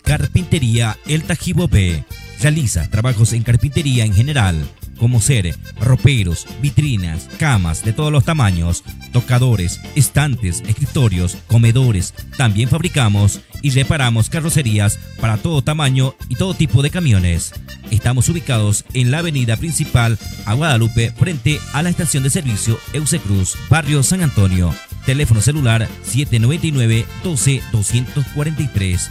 Carpintería El Tajibo B. Realiza trabajos en carpintería en general, como ser roperos, vitrinas, camas de todos los tamaños, tocadores, estantes, escritorios, comedores. También fabricamos y reparamos carrocerías para todo tamaño y todo tipo de camiones. Estamos ubicados en la avenida principal a Guadalupe, frente a la estación de servicio Eusecruz, barrio San Antonio. Teléfono celular 799 12 243.